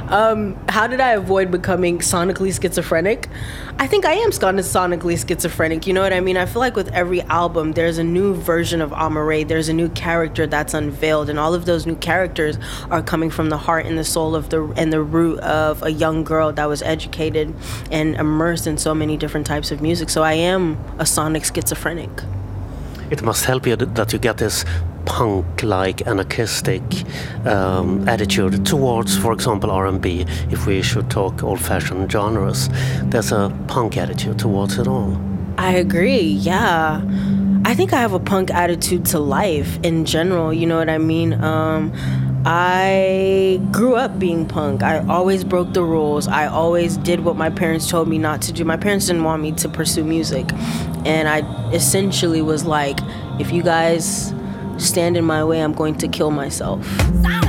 How did I avoid becoming sonically schizophrenic? I think I am sonically schizophrenic, you know what I mean? I feel like with every album, there's a new version of Amaarae, there's a new character that's unveiled, and all of those new characters are coming from the heart and the soul of the root of a young girl that was educated and immersed in so many different types of music. So I am a sonic schizophrenic. It must help you that you get this punk-like anarchistic attitude towards, for example, R&B. If we should talk old-fashioned genres, there's a punk attitude towards it all. I agree, yeah. I think I have a punk attitude to life in general, you know what I mean? I grew up being punk. I always broke the rules. I always did what my parents told me not to do. My parents didn't want me to pursue music. And I essentially was like, if you guys stand in my way, I'm going to kill myself.